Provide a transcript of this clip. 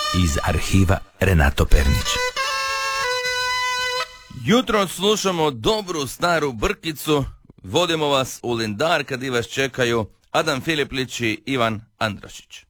iz arhiva Renato Pernić. Jutro slušamo dobru staru brkicu, vodimo vas u Lindar kad i vas čekaju Adam Filiplić i Ivan Androšić.